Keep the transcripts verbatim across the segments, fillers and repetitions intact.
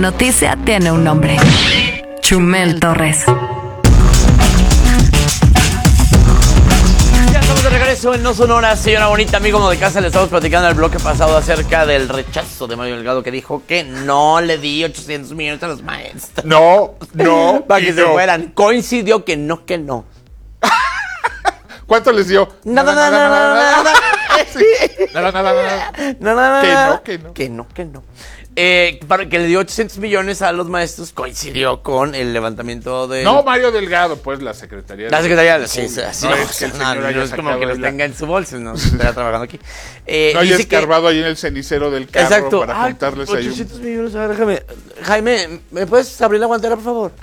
Noticia tiene un nombre. Chumel Torres. Ya estamos de regreso en No Sonora, señora bonita, amigo de casa. Le estamos platicando el bloque pasado acerca del rechazo de Mario Delgado, que dijo que no le di ochocientos millones a los maestros. No, no. Para que no. se fueran. Coincidió que no, que no. ¿Cuánto les dio? Nada, nada, nada, nada, nada. Sí. Nada, nada, nada. Nada, Que nada. no, que no. Que no, que no. Eh, para que le dio ochocientos millones a los maestros, coincidió con el levantamiento de... No, Mario Delgado, pues la secretaría. La secretaría, de sí, sí, sí, no, no, es que el no, señor no, haya no es como sacado que los la- tenga en su bolsa, no, estará trabajando aquí. Eh, No haya dice que- escarbado ahí en el cenicero del carro Exacto. para Ay, juntarles ahí un... ochocientos millones, a ver, déjame. Jaime, ¿me puedes abrir la guantera, por favor?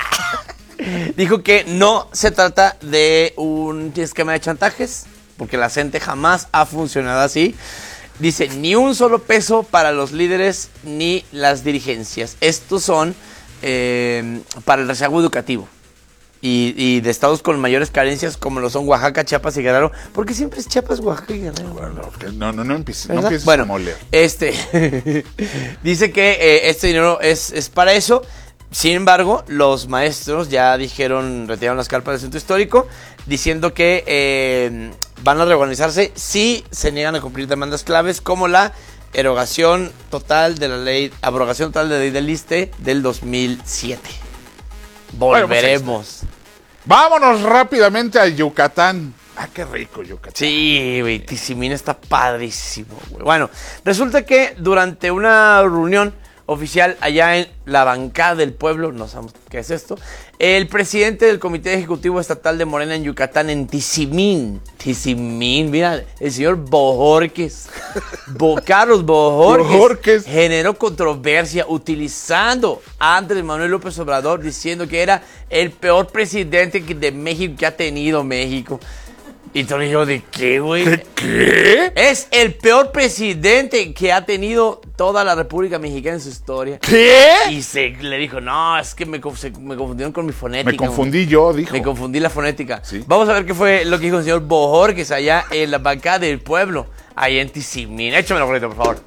Dijo que no se trata de un esquema de chantajes, porque la gente jamás ha funcionado así. Dice, ni un solo peso para los líderes ni las dirigencias. Estos son eh, para el rezago educativo. Y, y de estados con mayores carencias como lo son Oaxaca, Chiapas y Guerrero. Porque siempre es Chiapas, Oaxaca y Guerrero. Bueno, que no, no, no empieces, no ¿Verdad? empieces Bueno, a moler. este dice que eh, este dinero es, es para eso. Sin embargo, los maestros ya dijeron, retiraron las carpas del centro histórico, diciendo que eh, van a reorganizarse si se niegan a cumplir demandas claves como la erogación total de la ley, abrogación total de la ley del ISSSTE del dos mil siete. Bueno, pues, Volveremos. Vámonos rápidamente a Yucatán. Ah, qué rico Yucatán. Sí, güey, Tizimín está padrísimo, güey. Bueno, resulta que durante una reunión oficial allá en la bancada del pueblo, no sabemos qué es esto, el presidente del Comité Ejecutivo Estatal de Morena en Yucatán, en Tizimín, Tizimín, mira, el señor Bojorquez, Bo, Carlos Bojorquez, Bojorquez, generó controversia utilizando a Andrés Manuel López Obrador, diciendo que era el peor presidente de México que ha tenido México. Y tú le digo, ¿de qué, güey? ¿Qué? ¿Qué? Es el peor presidente que ha tenido toda la República Mexicana en su historia. ¿Qué? Y se le dijo, no, es que me, se, me confundieron con mi fonética. Me confundí güey. yo, dijo. Me confundí la fonética. Sí. Vamos a ver qué fue lo que dijo el señor Bojorquez allá en la bancada del pueblo, allá en Tizimín. Échamelo, bonito, por favor.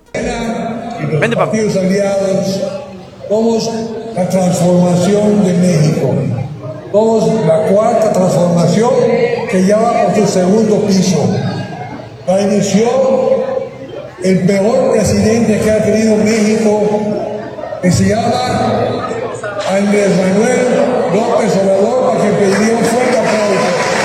Y los Vente, papá. partidos aliados, somos la transformación de México. Somos la cuarta transformación que ya va por su segundo piso. La inició el peor presidente que ha tenido México, que se llama Andrés Manuel López Obrador, para que pediría un fuerte aplauso.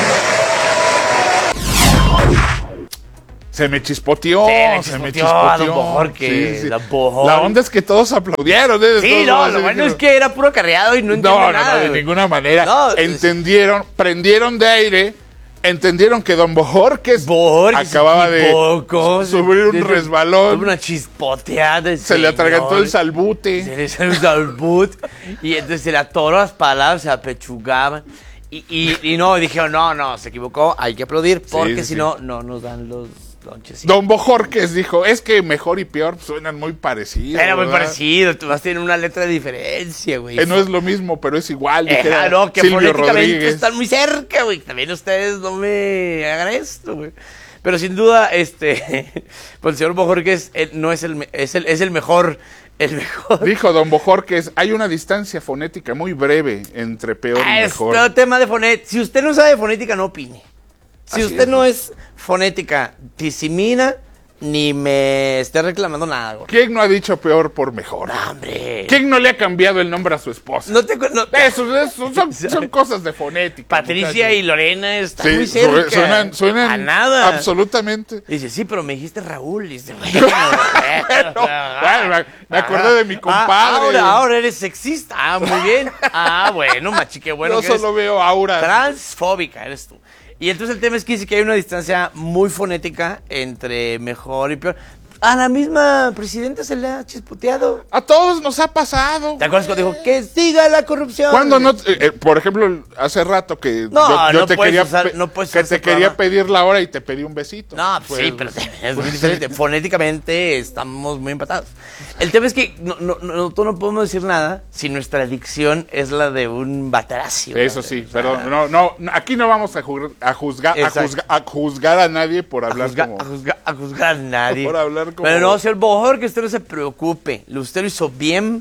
Se me chispoteó, Se me se me chispoteó, chispoteó. don Bojorquez, don Bojorquez. La onda es que todos aplaudieron. ¿eh? Sí, Todos no, así lo bueno dijeron, es que era puro carreado y no entiendo No, no, nada. no, de güey. ninguna manera. No, entendieron, prendieron de aire, entendieron que don Bojorquez Bojorquez acababa de poco, sufrir un resbalón, Tuvo una chispoteada. el se le atragantó señor. el salbute. Se le salió el salbut y entonces se le atoró las palabras, se apechugaban. Y, y, y no, dijeron, no, no, se equivocó, hay que aplaudir porque Sí, si sí. no, no nos dan los lonches. Don Bojorquez dijo, es que mejor y peor suenan muy parecidos. Era muy ¿verdad? parecido, tú vas a tener una letra de diferencia, güey. Eh, no es lo mismo, pero es igual. Eh, dijera no, que Silvio fonéticamente Rodríguez. están muy cerca, güey. También ustedes no me hagan esto, güey. Pero sin duda, este, pues el señor Bojorquez eh, no es el, me- es el, es el mejor, el mejor. Dijo don Bojorquez, hay una distancia fonética muy breve entre peor Ah, y es mejor. todo tema de fonética. Si usted no sabe de fonética, no opine. Si Así usted es, no ¿no? es fonética tizimina, ni me esté reclamando nada, güey. ¿Quién no ha dicho peor por mejor? No, hombre. ¿Quién no le ha cambiado el nombre a su esposa? No te... cu- no- Eso, eso son, son cosas de fonética. Patricia muchachos. y Lorena están Sí, muy su- cerca. suenan, suenan a nada. absolutamente. Dice, sí, pero me dijiste Raúl. Y dice, bueno, bueno, bueno, me- me acordé de mi Ah, compadre. ahora, ahora eres sexista. Ah, muy bien. Ah, bueno, machi, qué bueno Yo que eres solo veo aura. transfóbica, eres tú. Y entonces el tema es que dice que hay una distancia muy fonética entre mejor y peor. A la misma presidenta se le ha chispoteado. A todos nos ha pasado. ¿Te acuerdas cuando dijo que siga la corrupción? Cuando no, eh, eh, por ejemplo, hace rato que No, yo, yo no te puedes quería usar- pe- no puedes que usar te ese quería programa. pedir la hora y te pedí un besito. No, Pues, sí, pero es muy diferente. Fonéticamente estamos muy empatados. El tema es que no, no, no, nosotros no podemos decir nada si nuestra dicción es la de un bataracio. Eso ¿verdad? sí, O sea, pero no, no, aquí no vamos a, juzgar, a, juzgar, a, Exacto. juzgar, a juzgar a nadie por A hablar juzgar, como... a, juzgar, a juzgar a nadie. Por hablar como- Pero no, señor Bojor, que usted no se preocupe. Usted lo hizo bien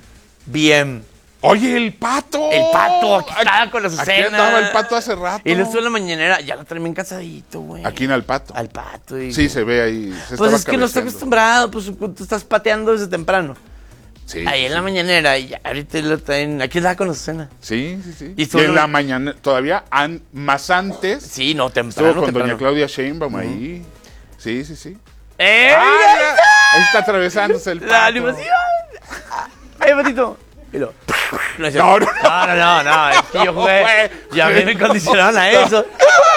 Bien. Oye, el Pato. El Pato, aquí estaba con la Aquí Azucena. andaba el Pato hace rato. Y él estuvo en la mañanera, ya lo traen bien cansadito, güey. Aquí en el Pato. Al Pato. Y... Sí, se ve ahí. Se pues estaba es que no está cabeceando. acostumbrado, pues tú estás pateando desde temprano. Sí, Ahí sí, en la mañanera, y ya ahorita lo traen. Aquí estaba con la Azucena. Sí, sí, sí. Y Y, estuvo en en- la mañana, todavía an- más antes, Sí, no, temprano. estuvo con temprano. doña Claudia Sheinbaum ahí. Sí, sí, sí. ¡Eh! Ah, ya ya. está! Ahí está atravesándose el Pato. La animación. ¡Ay, Patito! Y lo... No, es cierto. No, no, no, no, no, no, es que yo No, jugué. güey. Ya me me condicionaron a eso.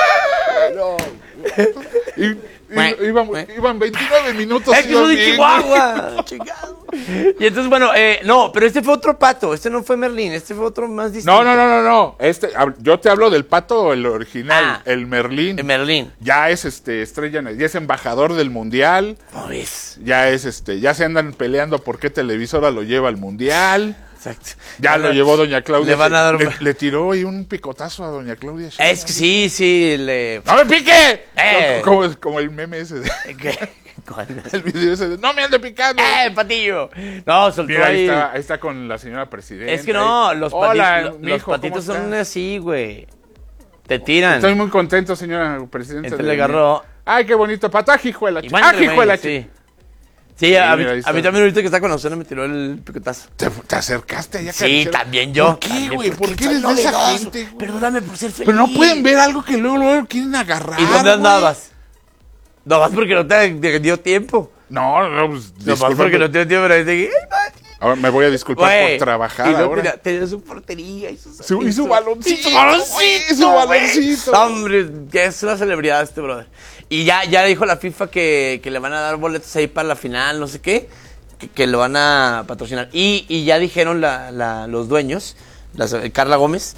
Y, y- Güey, iban, güey. iban veintinueve minutos. Es que iban soy de bien. Chihuahua. Chingado. Y entonces, bueno, eh, no, pero este fue otro Pato. Este no fue Merlín, este fue otro más distinto. No, no, no, no, no. Este, hab- yo te hablo del Pato, el original, Ah. el Merlín. Eh, Merlín. Ya es este estrella, ya es embajador del mundial. ¿Cómo ves? Ya es este, ya se andan peleando por qué televisora lo lleva al mundial. Exacto. Ya lo llevó doña Claudia. Le van a dar le, un- le tiró ahí un picotazo a doña Claudia. Es que sí, sí, le... ¡No me pique! Eh. Como, como el meme ese, de- ¿Qué? ¿Cuál? el video ese de, ¡no me ande picando! ¡Eh, Patillo! No, soltó Mira, ahí ahí... está, ahí está con la señora presidenta. Es que no, ahí. los, Hola, patitos, los mijo, ¿cómo patitos son está? así, güey. Te tiran. Estoy muy contento, señora presidenta. Este de le venir. agarró. ¡Ay, qué bonito! ¡Pato, ajijuela! Y buen ¡Ajijuela! remedio, sí. Sí, a, mí, mira, ahí a mí está. también ahorita que está con la Azucena me tiró el picotazo. ¿Te, te acercaste allá? Sí, también yo. ¿Por qué, también, güey? porque ¿Por qué soy eres de esa novedoso. gente, güey? Perdóname por ser feliz. Pero no pueden ver algo que luego, luego quieren agarrar, ¿Y dónde güey. andabas? No más porque no te, te dio tiempo. No, no, pues, No más discúlpame. porque no te dio tiempo, pero ahí te... Ahora me voy a disculpar Güey, por trabajar y luego ahora. tenía, tenía su portería y su, Su- y su baloncito, y su baloncito, güey, su güey. baloncito. Hombre, que es una celebridad este brother. Y ya, ya dijo la FIFA que, que le van a dar boletos ahí para la final, no sé qué, que, que lo van a patrocinar. Y, y ya dijeron la, la, los dueños, las- Carla Gómez,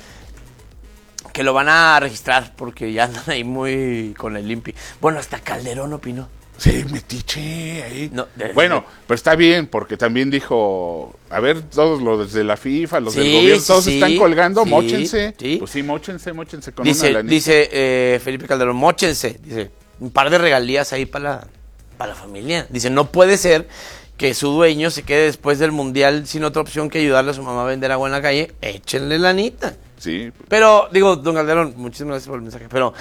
que lo van a registrar porque ya andan ahí muy con el limpi. Bueno, hasta Calderón opinó. Sí, metiche ahí. No, de- bueno, pero está bien, porque también dijo, a ver, todos los de la FIFA, los Sí, del gobierno, sí, todos sí, están colgando, sí, móchense. sí. Pues sí, móchense, móchense con una Dice, lanita. dice eh, Felipe Calderón, móchense, dice, un par de regalías ahí para la, para la familia. Dice, no puede ser que su dueño se quede después del mundial sin otra opción que ayudarle a su mamá a vender agua en la calle, échenle lanita. Sí, Pero, digo, don Calderón, muchísimas gracias por el mensaje, pero,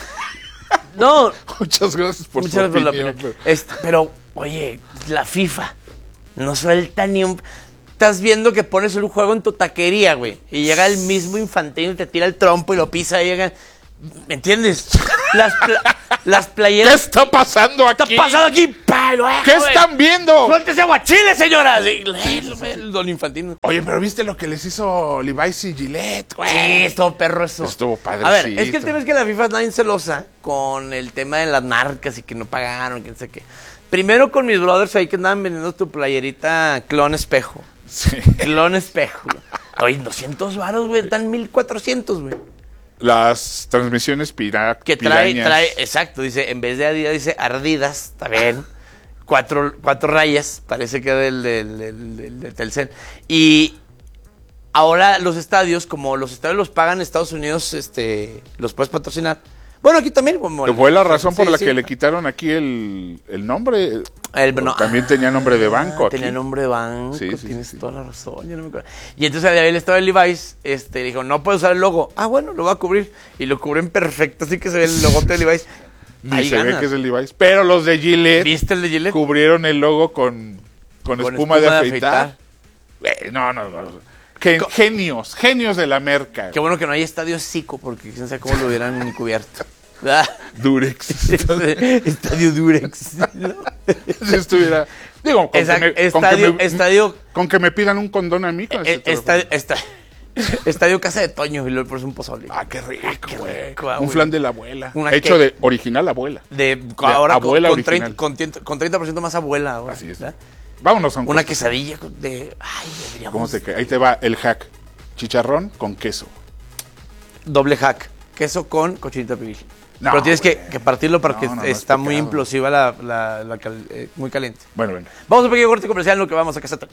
no, muchas gracias por muchas su gracias por la opinión. opinión. Este, pero, oye, la FIFA no suelta ni un... Estás viendo que pones un juego en tu taquería, güey, y llega el mismo Infantino y te tira el trompo y lo pisa y llega... ¿Me entiendes? Las, pla- las ¿Qué playeras... está pasando aquí? ¿Qué está pasando aquí? ¡Palo, eh, ¿Qué joven! están viendo? ¡Suéltese aguachile, señora! Sí, le- el don Infantino. Oye, pero ¿viste lo que les hizo Levi's y Gillette, güey? Sí, estuvo perro eso. Estuvo A ver, es que el padrecito. tema es que la FIFA está bien celosa con el tema de las marcas y que no pagaron, que no sé qué. Primero con mis brothers ahí que andaban vendiendo tu playerita clon espejo. Sí. Clon espejo. Oye, doscientos varos, güey, dan mil cuatrocientos, güey. Las transmisiones pira Que trae, pirañas. trae, exacto, dice, en vez de Adidas dice Ardidas, está bien. Cuatro, cuatro rayas, parece que del, del, del, del- de Telcel. Y ahora los estadios, como los estadios los pagan Estados Unidos, este, los puedes patrocinar. Bueno, aquí también. Como Que fue la razón por Sí, la sí. que le quitaron aquí el, el nombre. El- no, También tenía nombre de banco. Ah, aquí. Tenía nombre de banco, Sí, sí, tienes sí. toda la razón, yo no me acuerdo. Y entonces ahí el estado de Levi's este, dijo, no puedo usar el logo. Ah, bueno, lo voy a cubrir. Y lo cubren perfecto, así que se ve el logote de Levi's. Ni Ahí se ve ganas. que es el Levi's. Pero los de Gillette ¿Viste el de Gillette? cubrieron el logo con, con, Con espuma, de afeitar. Eh, no, no, no. Gen- genios, genios de la merca. Qué bueno que no hay estadio Zico, porque quién sabe cómo lo hubieran cubierto. ¿Verdad? Durex. Estadio Durex. ¿no? Si estuviera. Digo, con, Exacto, que me, con, que estadio, me, estadio, con que me pidan un condón a mí. con ese eh, te lo estadio, pongo. esta- estadio Casa de Toño y luego por un pozole. Ah, qué rico, qué güey. rico, ah, Un güey. flan de la abuela. Una Hecho que- de original abuela. De, ahora con- abuela con, original. treinta, con, treinta con treinta por ciento más abuela ahora. Así es. ¿verdad? Vámonos a un Una corte. quesadilla con- de... Ay, deberíamos... ¿Cómo se cae? Ahí te va el hack. Chicharrón con queso. Doble hack. Queso con cochinita pibil. No, Pero tienes que, güey. que partirlo porque No, no, no, está es muy pecado. implosiva la... la- la cal- eh, muy caliente. Bueno, venga. Vamos a un pequeño corte comercial en lo que vamos a casa.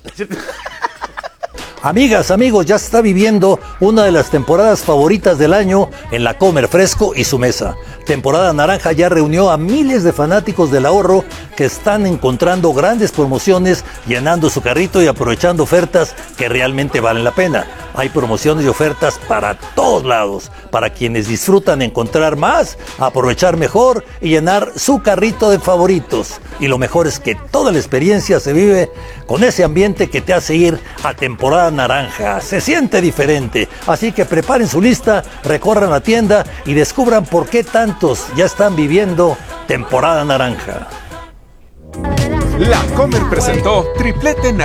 Amigas, amigos, ya se está viviendo una de las temporadas favoritas del año en la Comer Fresco y su mesa. Temporada Naranja ya reunió a miles de fanáticos del ahorro que están encontrando grandes promociones, llenando su carrito y aprovechando ofertas que realmente valen la pena. Hay promociones y ofertas para todos lados, para quienes disfrutan encontrar más, aprovechar mejor y llenar su carrito de favoritos. Y lo mejor es que toda la experiencia se vive con ese ambiente que te hace ir a Temporada Naranja. Se siente diferente, así que preparen su lista, recorran la tienda y descubran por qué tantos ya están viviendo Temporada Naranja. La Comer presentó Triplete Naranja.